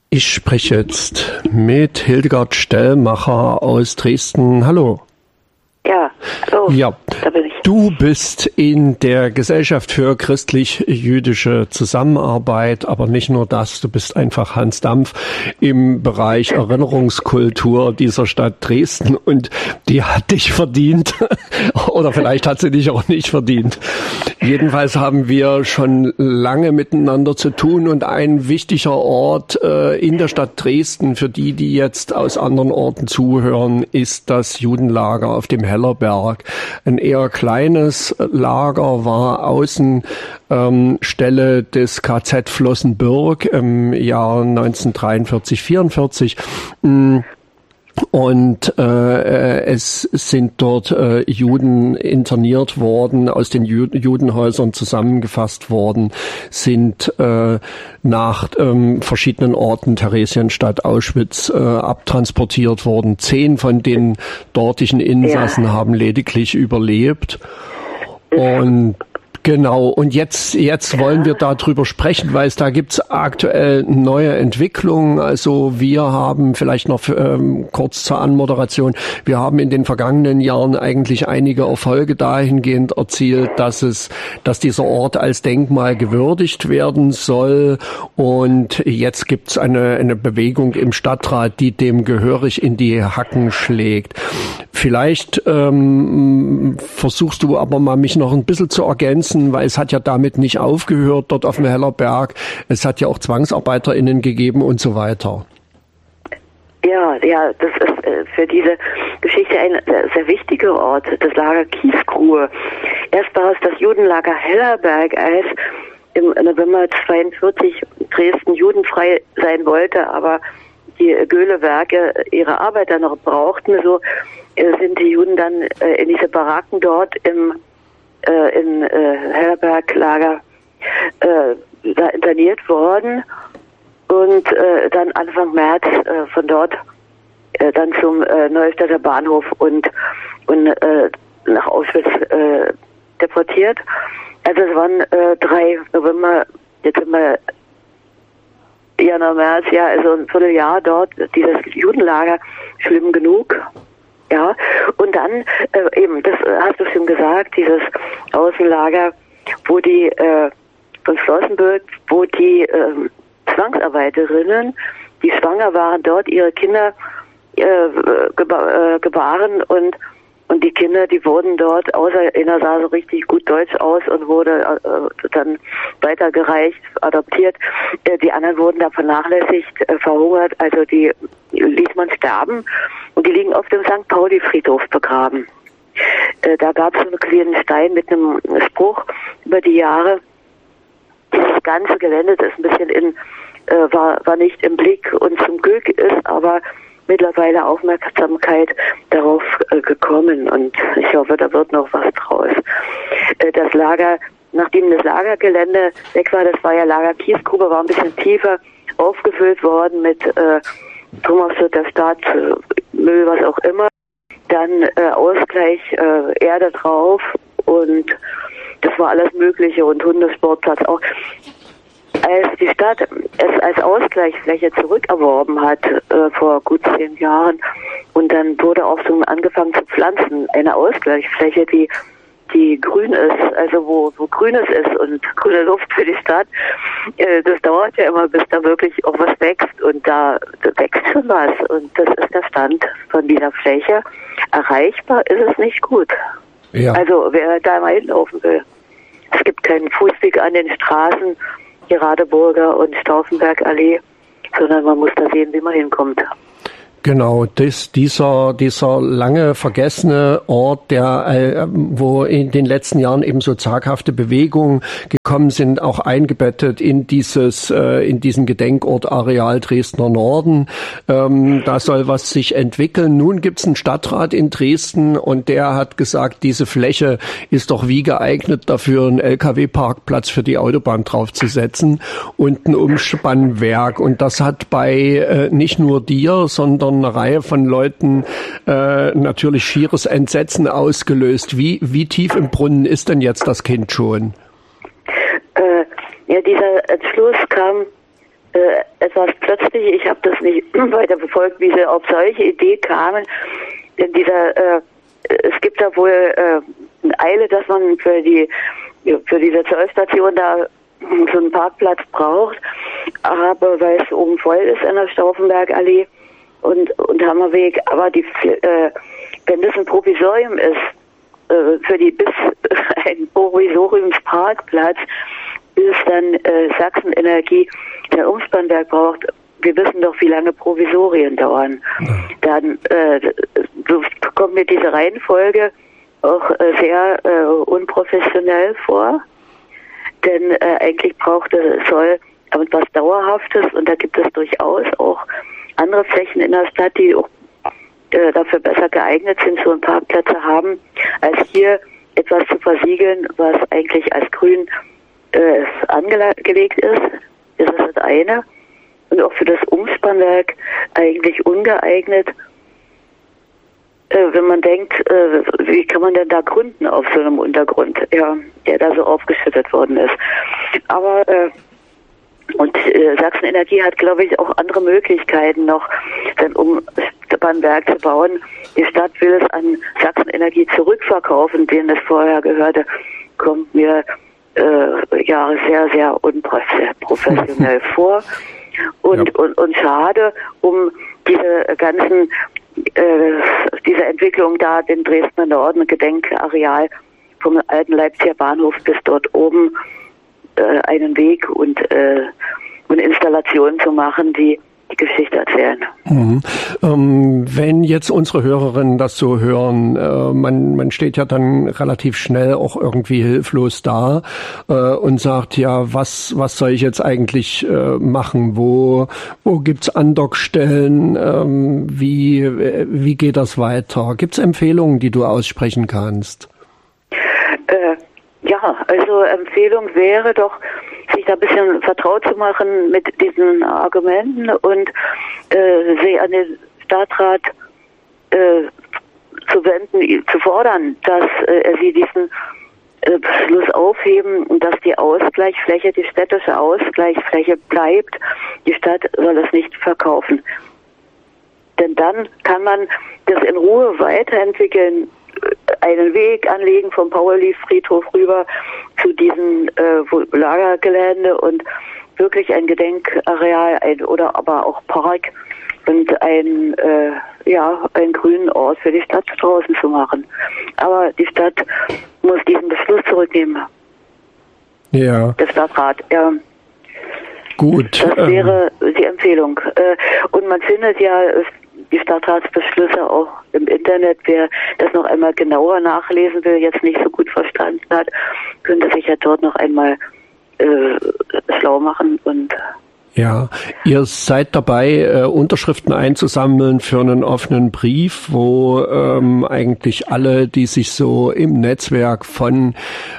Ich spreche jetzt mit Hildegard Stellmacher aus Dresden. Hallo. Ja, hallo. Ja, da bin ich. du bist in der Gesellschaft für christlich-jüdische Zusammenarbeit, aber nicht nur das, du bist einfach Hans Dampf im Bereich Erinnerungskultur dieser Stadt Dresden und die hat dich verdient oder vielleicht hat sie dich auch nicht verdient. Jedenfalls haben wir schon lange miteinander zu tun und ein wichtiger Ort in der Stadt Dresden für die, die jetzt aus anderen Orten zuhören, ist das Judenlager auf dem Hellerberg. Ein eher kleines Lager war Außenstelle des KZ Flossenbürg im Jahr 1943/44. Und es sind dort Juden interniert worden, aus den Judenhäusern zusammengefasst worden, sind nach verschiedenen Orten, Theresienstadt, Auschwitz, abtransportiert worden. 10 von den dortigen Insassen haben lediglich überlebt. Und genau, und jetzt wollen wir darüber sprechen, weil da gibt's aktuell neue Entwicklungen. Also wir haben vielleicht noch kurz zur Anmoderation, wir haben in den vergangenen Jahren eigentlich einige Erfolge dahingehend erzielt, dass dieser Ort als Denkmal gewürdigt werden soll. Und jetzt gibt's eine Bewegung im Stadtrat, die dem gehörig in die Hacken schlägt. Vielleicht versuchst du aber mal mich noch ein bisschen zu ergänzen, weil es hat ja damit nicht aufgehört dort auf dem Hellerberg. Es hat ja auch ZwangsarbeiterInnen gegeben und so weiter. Ja, das ist für diese Geschichte ein sehr wichtiger Ort, das Lager Kiesgrube. Erst war es das Judenlager Hellerberg, als im November 1942 Dresden judenfrei sein wollte, aber die Göhle-Werke ihre Arbeiter noch brauchten. So sind die Juden dann in diese Baracken dort im Hellerberg-Lager da interniert worden und dann Anfang März von dort dann zum Neustädter Bahnhof und nach Auschwitz deportiert. Also es waren 3 November, Dezember, Januar, März, ja, also ein Vierteljahr dort, dieses Judenlager, schlimm genug. Ja, und dann eben, das hast du schon gesagt, dieses Außenlager, wo die von Flossenbürg, wo die Zwangsarbeiterinnen, die schwanger waren, dort ihre Kinder gebaren und die Kinder, die wurden dort, außer einer sah so richtig gut Deutsch aus und wurde dann weitergereicht, adoptiert. Die anderen wurden da vernachlässigt, verhungert, also die ließ man sterben und die liegen auf dem St. Pauli-Friedhof begraben. Da gab es so einen kleinen Stein mit einem Spruch über die Jahre. Dieses ganze Gelände, das ein bisschen war nicht im Blick und zum Glück ist aber mittlerweile Aufmerksamkeit darauf gekommen und ich hoffe, da wird noch was draus. Das Lager, nachdem das Lagergelände weg war, das war ja Lager Kiesgrube, war ein bisschen tiefer aufgefüllt worden mit Thomas der Stadt, Müll, was auch immer. Dann Ausgleich, Erde drauf und das war alles Mögliche und Hundesportplatz auch. Als die Stadt es als Ausgleichsfläche zurückerworben hat vor gut 10 Jahren und dann wurde auch so angefangen zu pflanzen, eine Ausgleichsfläche, die grün ist, also wo Grünes ist und grüne Luft für die Stadt, das dauert ja immer, bis da wirklich auch was wächst und da wächst schon was und das ist der Stand von dieser Fläche. Erreichbar ist es nicht gut. Ja. Also wer da mal hinlaufen will. Es gibt keinen Fußweg an den Straßen, die Radeburger und Stauffenbergallee, sondern man muss da sehen, wie man hinkommt. Genau, dieser lange vergessene Ort, wo in den letzten Jahren eben so zaghafte Bewegungen gekommen sind, auch eingebettet in diesen Gedenkort Areal Dresdner Norden. Da soll was sich entwickeln. Nun gibt's einen Stadtrat in Dresden und der hat gesagt, diese Fläche ist doch wie geeignet dafür, einen LKW-Parkplatz für die Autobahn draufzusetzen und ein Umspannwerk. Und das hat bei nicht nur dir, sondern eine Reihe von Leuten natürlich schieres Entsetzen ausgelöst. Wie tief im Brunnen ist denn jetzt das Kind schon? Ja, dieser Entschluss kam etwas plötzlich. Ich habe das nicht weiter verfolgt, wie sie auf solche Idee kamen. Denn es gibt da wohl eine Eile, dass man für diese Zollstation da so einen Parkplatz braucht. Aber weil es oben voll ist in der Stauffenbergallee und Hammerweg, aber wenn das ein Provisorium ist, bis ein Provisoriumsparkplatz, bis dann Sachsen-Energie den Umspannwerk braucht. Wir wissen doch, wie lange Provisorien dauern. Dann kommt mir diese Reihenfolge auch sehr unprofessionell vor, denn eigentlich soll etwas Dauerhaftes, und da gibt es durchaus auch andere Flächen in der Stadt, die auch dafür besser geeignet sind, so einen Parkplatz zu haben, als hier etwas zu versiegeln, was eigentlich als grün angelegt ist. Das ist das eine. Und auch für das Umspannwerk eigentlich ungeeignet. Wenn man denkt, wie kann man denn da gründen auf so einem Untergrund, der da so aufgeschüttet worden ist. Aber Sachsen Energie hat, glaube ich, auch andere Möglichkeiten noch, sein Umspannwerk zu bauen. Die Stadt will es an Sachsen Energie zurückverkaufen, denen es vorher gehörte. Kommt mir sehr, sehr unprofessionell vor. Und schade um diese Entwicklung da, den Dresdner Norden, Gedenkareal vom alten Leipziger Bahnhof bis dort oben einen Weg und Installationen zu machen, die die Geschichte erzählen. Wenn jetzt unsere Hörerinnen das so hören, man steht ja dann relativ schnell auch irgendwie hilflos da und sagt, ja, was soll ich jetzt eigentlich machen? Wo gibt's Andockstellen? Wie geht das weiter? Gibt's Empfehlungen, die du aussprechen kannst? Also Empfehlung wäre doch, sich da ein bisschen vertraut zu machen mit diesen Argumenten und sie an den Stadtrat zu wenden, zu fordern, dass sie diesen Beschluss aufheben und dass die Ausgleichsfläche, die städtische Ausgleichsfläche bleibt. Die Stadt soll es nicht verkaufen. Denn dann kann man das in Ruhe weiterentwickeln, einen Weg anlegen vom Pauli-Friedhof rüber zu diesem Lagergelände und wirklich ein Gedenkareal oder aber auch Park und einen grünen Ort für die Stadt draußen zu machen. Aber die Stadt muss diesen Beschluss zurücknehmen. Ja. Der Stadtrat, ja. Gut. Das wäre die Empfehlung. Und man findet ja die Stadtratsbeschlüsse auch im Internet. Wer das noch einmal genauer nachlesen will, jetzt nicht so gut verstanden hat, könnte sich ja dort noch einmal schlau machen. Und ja, ihr seid dabei, Unterschriften einzusammeln für einen offenen Brief, wo eigentlich alle, die sich so im Netzwerk von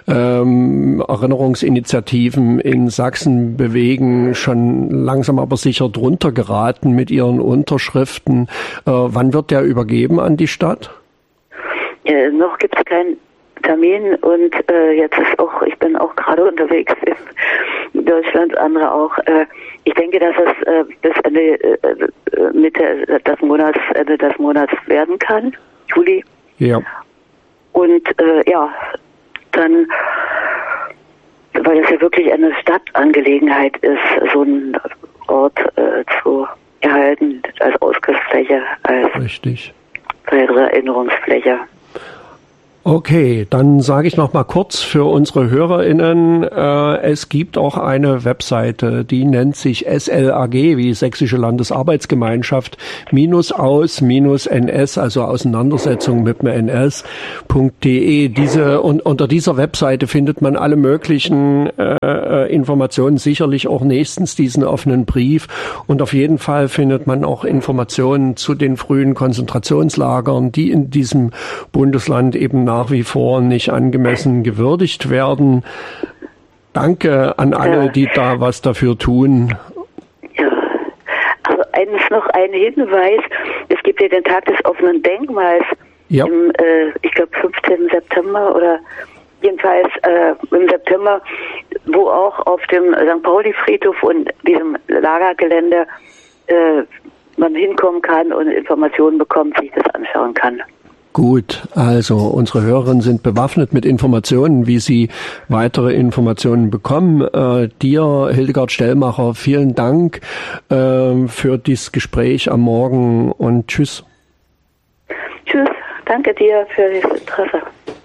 Erinnerungsinitiativen in Sachsen bewegen, schon langsam aber sicher drunter geraten mit ihren Unterschriften. Wann wird der übergeben an die Stadt? Noch gibt es keinen Termin und ich bin auch gerade unterwegs in Deutschland, andere auch. Ich denke, dass es bis Ende Ende des Monats werden kann, Juli. Ja. Und dann, weil das ja wirklich eine Stadtangelegenheit ist, so einen Ort zu erhalten als Ausgleichsfläche, als richtig. Erinnerungsfläche. Okay, dann sage ich noch mal kurz für unsere HörerInnen, es gibt auch eine Webseite, die nennt sich SLAG, wie Sächsische Landesarbeitsgemeinschaft, -aus-ns, also Auseinandersetzung mit dem NS.de. Unter dieser Webseite findet man alle möglichen Informationen, sicherlich auch nächstens diesen offenen Brief, und auf jeden Fall findet man auch Informationen zu den frühen Konzentrationslagern, die in diesem Bundesland eben nach wie vor nicht angemessen gewürdigt werden. Danke an alle, die da was dafür tun. Ja, also noch ein Hinweis. Es gibt ja den Tag des offenen Denkmals im, ich glaube, 15. September oder jedenfalls im September wo auch auf dem St. Pauli-Friedhof und diesem Lagergelände man hinkommen kann und Informationen bekommt, sich das anschauen kann. Gut, also unsere Hörerinnen sind bewaffnet mit Informationen, wie sie weitere Informationen bekommen. Dir, Hildegard Stellmacher, vielen Dank für dieses Gespräch am Morgen und tschüss. Tschüss, danke dir für das Interesse.